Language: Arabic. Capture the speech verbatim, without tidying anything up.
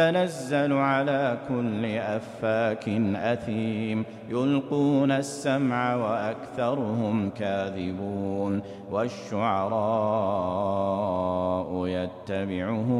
تنزل على كل أفاك أثيم يلقون السمع وأكثرهم كاذبون والشعراء يتبعهم